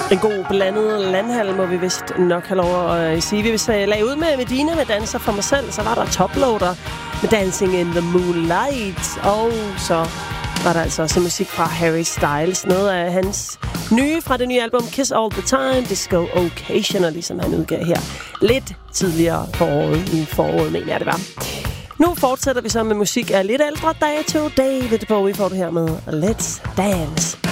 En god blandet landhal, må vi vist nok have lov at sige. Hvis jeg lagde ud med Medina med Danser for mig selv, så var der Toploader med Dancing in the Moonlight. Og så var der altså også musik fra Harry Styles. Noget af hans nye fra det nye album Kiss All the Time, Disco Occasionally, som han udgav her lidt tidligere på året. I foråret, mener jeg det var. Nu fortsætter vi så med musik af lidt ældre dato. David Bowie får det her med Let's Dance.